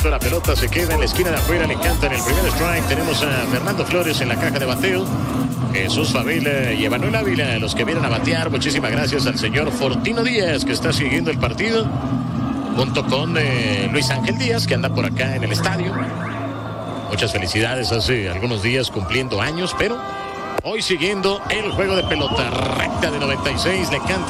eso, la pelota se queda en la esquina de afuera, le encanta en el primer strike. Tenemos a Fernando Flores en la caja de bateo, Jesús Favela y Emanuel Ávila, los que vienen a batear. Muchísimas gracias al señor Fortino Díaz, que está siguiendo el partido, junto con Luis Ángel Díaz, que anda por acá en el estadio. Muchas felicidades, hace algunos días cumpliendo años, pero hoy siguiendo el juego de pelota recta de 96, le canta